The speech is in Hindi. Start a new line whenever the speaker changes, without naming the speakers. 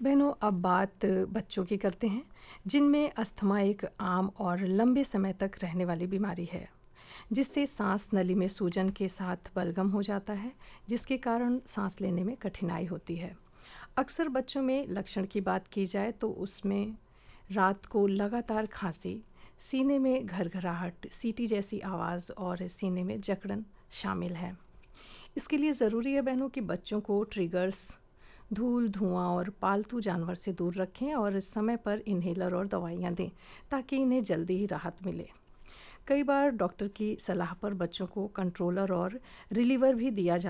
बहनों, अब बात बच्चों की करते हैं, जिनमें अस्थमा एक आम और लंबे समय तक रहने वाली बीमारी है, जिससे सांस नली में सूजन के साथ बलगम हो जाता है, जिसके कारण सांस लेने में कठिनाई होती है। अक्सर बच्चों में लक्षण की बात की जाए तो उसमें रात को लगातार खांसी, सीने में घरघराहट, सीटी जैसी आवाज़ और सीने में जकड़न शामिल है। इसके लिए ज़रूरी है बहनों कि बच्चों को ट्रिगर्स, धूल, धुआं और पालतू जानवर से दूर रखें और समय पर इन्हेलर और दवाइयाँ दें ताकि इन्हें जल्दी ही राहत मिले। कई बार डॉक्टर की सलाह पर बच्चों को कंट्रोलर और रिलीवर भी दिया